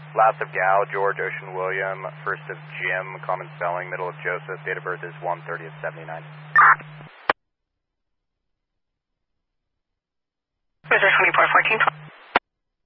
Last of Gal, George, Ocean, William. First of Jim, common spelling. Middle of Joseph. Date of birth is 1/30/79. Cruiser 2414.